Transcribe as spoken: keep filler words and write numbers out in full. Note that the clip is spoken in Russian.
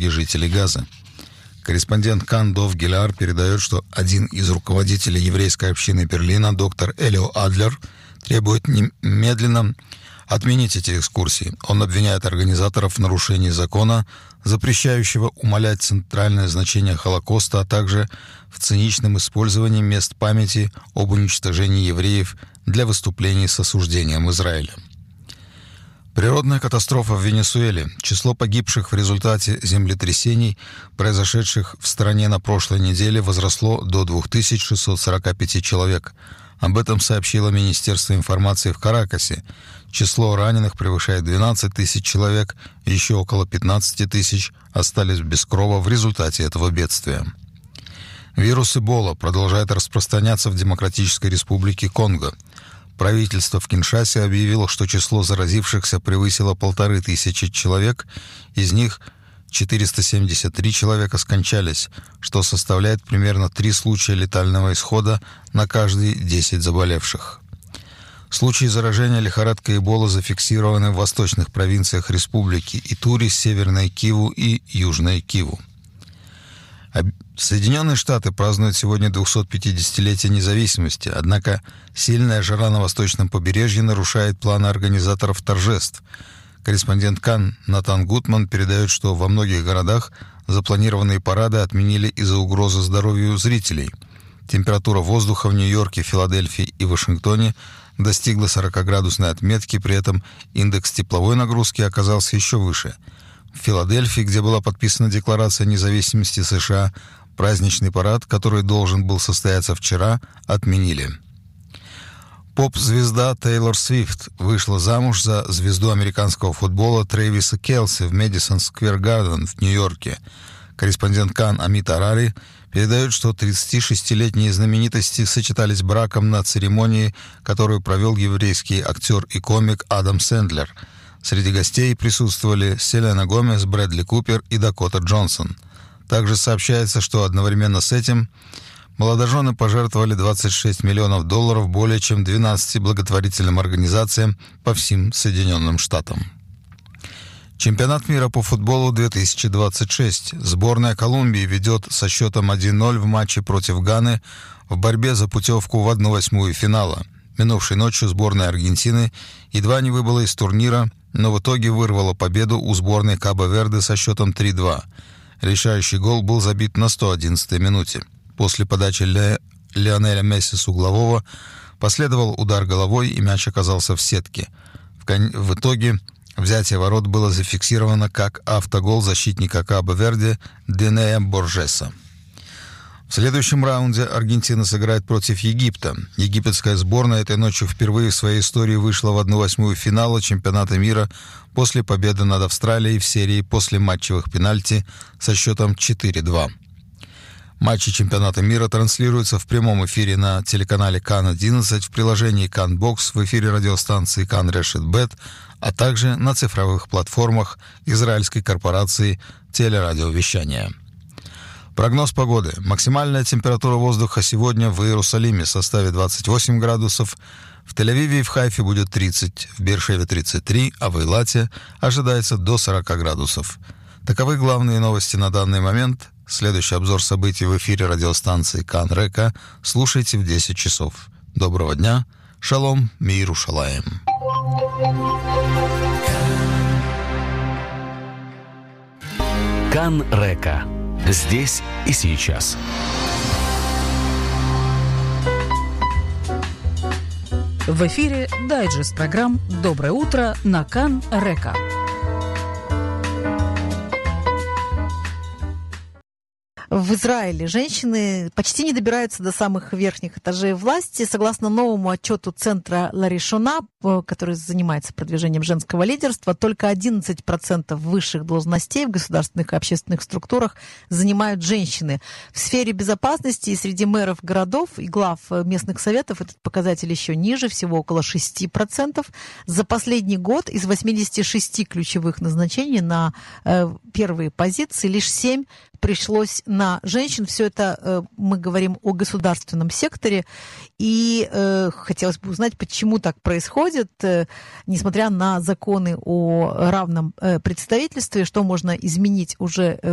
многие жители Газы. Корреспондент Кан Дов Гиляр передает, что один из руководителей еврейской общины Берлина, доктор Элио Адлер, требует немедленно отменить эти экскурсии. Он обвиняет организаторов в нарушении закона, запрещающего умалять центральное значение Холокоста, а также в циничном использовании мест памяти об уничтожении евреев для выступлений с осуждением Израиля. Природная катастрофа в Венесуэле. Число погибших в результате землетрясений, произошедших в стране на прошлой неделе, возросло до две тысячи шестьсот сорок пять человек. Об этом сообщило Министерство информации в Каракасе. Число раненых превышает двенадцать тысяч человек, еще около пятнадцать тысяч остались без крова в результате этого бедствия. Вирус Эбола продолжает распространяться в Демократической Республике Конго. Правительство в Киншасе объявило, что число заразившихся превысило полторы тысячи человек, из них четыреста семьдесят три человека скончались, что составляет примерно три случая летального исхода на каждые десять заболевших. Случаи заражения лихорадкой Эбола зафиксированы в восточных провинциях республики Итури, Северной Киву и Южной Киву. Соединенные Штаты празднуют сегодня двухсотпятидесятилетие независимости, однако сильная жара на восточном побережье нарушает планы организаторов торжеств. Корреспондент Кан Натан Гутман передает, что во многих городах запланированные парады отменили из-за угрозы здоровью зрителей. Температура воздуха в Нью-Йорке, Филадельфии и Вашингтоне достигла сорокаградусной отметки, при этом индекс тепловой нагрузки оказался еще выше. В Филадельфии, где была подписана Декларация независимости США, праздничный парад, который должен был состояться вчера, отменили. Поп-звезда Тейлор Свифт вышла замуж за звезду американского футбола Трэвиса Келси в Мэдисон Сквер Гарден в Нью-Йорке. Корреспондент Кан Amit Арари передает, что тридцатишестилетние знаменитости сочетались браком на церемонии, которую провел еврейский актер и комик Адам Сэндлер. Среди гостей присутствовали Селена Гомес, Брэдли Купер и Дакота Джонсон. Также сообщается, что одновременно с этим молодожены пожертвовали двадцать шесть миллионов долларов более чем двенадцати благотворительным организациям по всем Соединенным Штатам. Чемпионат мира по футболу две тысячи двадцать шесть. Сборная Колумбии ведет со счетом один ноль в матче против Ганы в борьбе за путевку в одну восьмую финала. Минувшей ночью сборная Аргентины едва не выбыла из турнира, но в итоге вырвала победу у сборной Кабо-Верде со счетом три два. Решающий гол был забит на сто одиннадцатой минуте. После подачи Ле... Лионеля Месси с углового последовал удар головой, и мяч оказался в сетке. В, кон... в итоге взятие ворот было зафиксировано как автогол защитника Кабо-Верде Денея Боржеса. В следующем раунде Аргентина сыграет против Египта. Египетская сборная этой ночью впервые в своей истории вышла в одну восьмую финала чемпионата мира после победы над Австралией в серии после матчевых пенальти со счетом четыре два. Матчи чемпионата мира транслируются в прямом эфире на телеканале Кан одиннадцать, в приложении Кан Бокс, в эфире радиостанции Кан Решет Бет, а также на цифровых платформах израильской корпорации телерадиовещания. Прогноз погоды. Максимальная температура воздуха сегодня в Иерусалиме составит двадцать восемь градусов, в Тель-Авиве и в Хайфе будет тридцать, в Беэр-Шеве тридцать три, а в Эйлате ожидается до сорок градусов. Таковы главные новости на данный момент. Следующий обзор событий в эфире радиостанции Кан Река слушайте в десять часов. Доброго дня. Шалом, мир Ушалаем. Кан Река. Здесь и сейчас. В эфире дайджест программ «Доброе утро» на Кан Река. В Израиле женщины почти не добираются до самых верхних этажей власти. Согласно новому отчету Центра Ларишона, который занимается продвижением женского лидерства, только одиннадцать процентов высших должностей в государственных и общественных структурах занимают женщины. В сфере безопасности и среди мэров городов и глав местных советов этот показатель еще ниже, всего около шесть процентов. За последний год из восьмидесяти шести ключевых назначений на э, первые позиции лишь семь пришлось на женщин. Все это э, мы говорим о государственном секторе. И э, хотелось бы узнать, почему так происходит, э, несмотря на законы о равном э, представительстве, что можно изменить уже